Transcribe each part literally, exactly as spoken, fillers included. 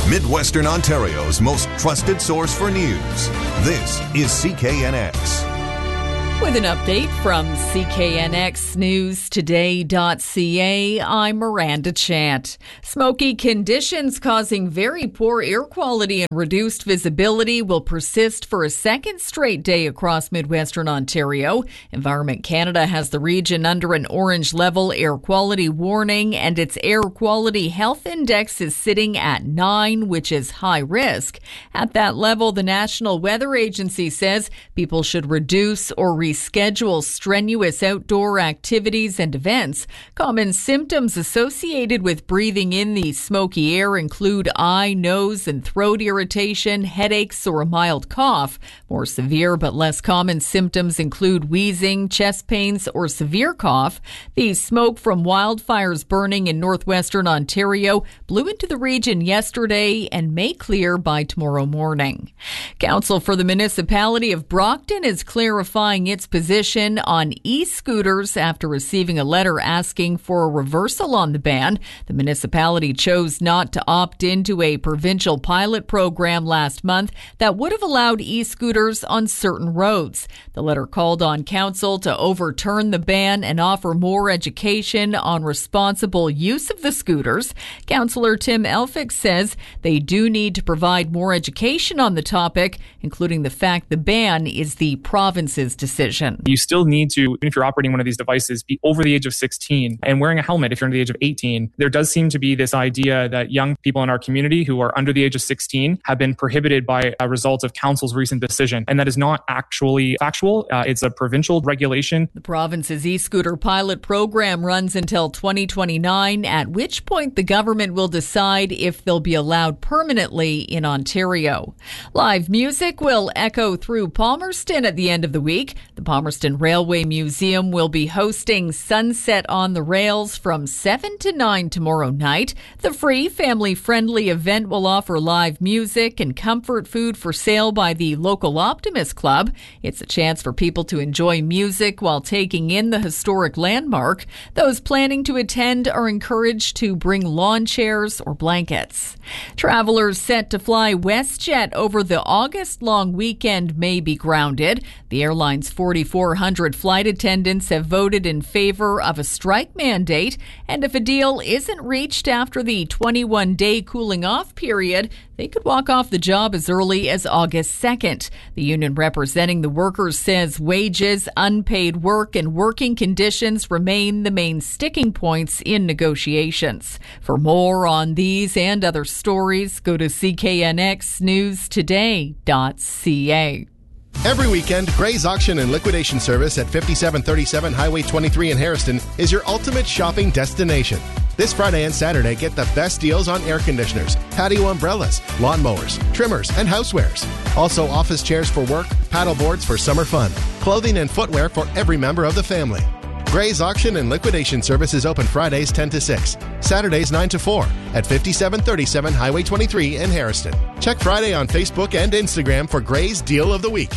Midwestern Ontario's most trusted source for news. This is C K N X. With an update from C K N X News Today dot C A, I'm Miranda Chant. Smoky conditions causing very poor air quality and reduced visibility will persist for a second straight day across Midwestern Ontario. Environment Canada has the region under an orange level air quality warning, and its air quality health index is sitting at nine, which is high risk. At that level, the National Weather Agency says people should reduce or reschedule strenuous outdoor activities and events. Common symptoms associated with breathing in the smoky air include eye, nose, and throat irritation, headaches, or a mild cough. More severe but less common symptoms include wheezing, chest pains, or severe cough. The smoke from wildfires burning in northwestern Ontario blew into the region yesterday and may clear by tomorrow morning. Council for the Municipality of Brockton is clarifying its position on e-scooters after receiving a letter asking for a reversal on the ban. The municipality chose not to opt into a provincial pilot program last month that would have allowed e-scooters on certain roads. The letter called on council to overturn the ban and offer more education on responsible use of the scooters. Councillor Tim Elphick says they do need to provide more education on the topic, including the fact the ban is the province's decision. You still need to, if you're operating one of these devices, be over the age of sixteen and wearing a helmet if you're under the age of eighteen. There does seem to be this idea that young people in our community who are under the age of sixteen have been prohibited by a result of council's recent decision. And that is not actually factual. Uh, it's a provincial regulation. The province's e-scooter pilot program runs until twenty twenty-nine, at which point the government will decide if they'll be allowed permanently in Ontario. Live music will echo through Palmerston at the end of the week. The Palmerston Railway Museum will be hosting Sunset on the Rails from seven to nine tomorrow night. The free, family-friendly event will offer live music and comfort food for sale by the local Optimist Club. It's a chance for people to enjoy music while taking in the historic landmark. Those planning to attend are encouraged to bring lawn chairs or blankets. Travelers set to fly WestJet over the August long weekend may be grounded. The airline's forty-four hundred flight attendants have voted in favor of a strike mandate, and if a deal isn't reached after the twenty-one day cooling off period, they could walk off the job as early as August second. The union representing the workers says wages, unpaid work, and working conditions remain the main sticking points in negotiations. For more on these and other stories, go to C K N X News Today dot C A. Every weekend, Gray's Auction and Liquidation Service at fifty-seven thirty-seven Highway twenty-three in Harrison is your ultimate shopping destination. This Friday and Saturday, get the best deals on air conditioners, patio umbrellas, lawnmowers, trimmers, and housewares. Also, office chairs for work, paddle boards for summer fun, clothing and footwear for every member of the family. Gray's Auction and Liquidation Service is open Fridays ten to six, Saturdays nine to four at fifty-seven thirty-seven Highway twenty-three in Harrison. Check Friday on Facebook and Instagram for Gray's Deal of the Week.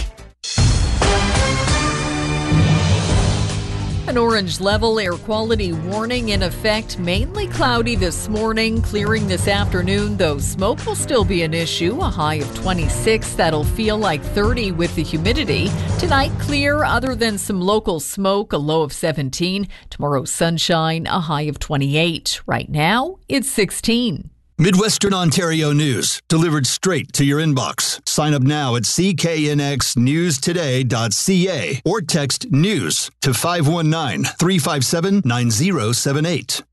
An orange level air quality warning in effect, mainly cloudy this morning, clearing this afternoon, though smoke will still be an issue. A high of twenty-six, that'll feel like thirty with the humidity. Tonight, clear other than some local smoke, a low of seventeen. Tomorrow, sunshine, a high of twenty-eight. Right now, it's sixteen. Midwestern Ontario news, delivered straight to your inbox. Sign up now at C K N X News Today dot C A or text NEWS to five one nine, three five seven, nine zero seven eight.